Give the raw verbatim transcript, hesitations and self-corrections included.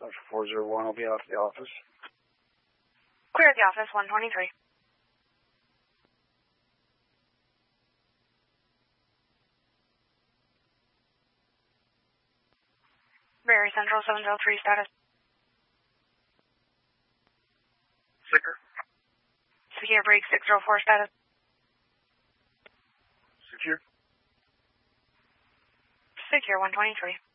Central four zero one, I'll be out of the office. Clear at the office, one twenty-three. Barry Central, seven zero three status. Sicker. Secure break, six zero four status. Secure. Secure, one twenty-three.